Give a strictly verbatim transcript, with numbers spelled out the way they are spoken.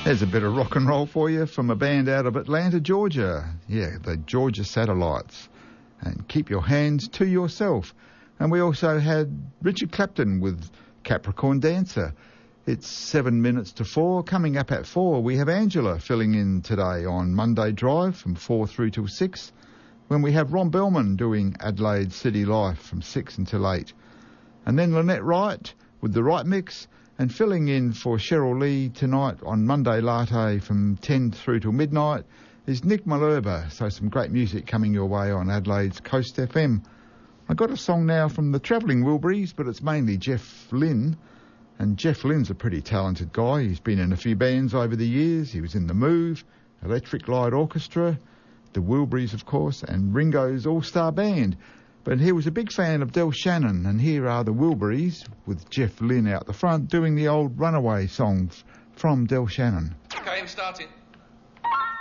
There's a bit of rock and roll for you from a band out of Atlanta, Georgia. Yeah, the Georgia Satellites. And Keep Your Hands to Yourself. And we also had Richard Clapton with Capricorn Dancer. It's seven minutes to four. Coming up at four, we have Angela filling in today on Monday Drive from four through till six, when we have Ron Bellman doing Adelaide City Life from six until eight. And then Lynette Wright with the Right Mix, and filling in for Cheryl Lee tonight on Monday Latte from ten through till midnight is Nick Malerba. So some great music coming your way on Adelaide's Coast F M. I got a song now from the Travelling Wilburys, but it's mainly Jeff Lynne. And Jeff Lynne's a pretty talented guy. He's been in a few bands over the years. He was in The Move, Electric Light Orchestra, the Wilburys, of course, and Ringo's All-Star Band. But he was a big fan of Del Shannon, and here are the Wilburys with Jeff Lynne out the front doing the old Runaway song from Del Shannon. Okay, I'm starting.